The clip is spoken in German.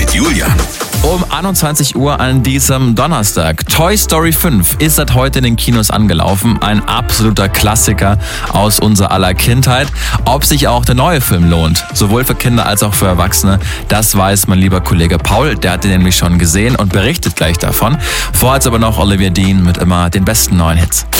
mit Julian. Um 21 Uhr an diesem Donnerstag. Toy Story 5 ist seit heute in den Kinos angelaufen. Ein absoluter Klassiker aus unser aller Kindheit. Ob sich auch der neue Film lohnt, sowohl für Kinder als auch für Erwachsene, das weiß mein lieber Kollege Paul. Der hat den nämlich schon gesehen und berichtet gleich davon. Vorher jetzt aber noch Olivia Dean mit immer den besten neuen Hits.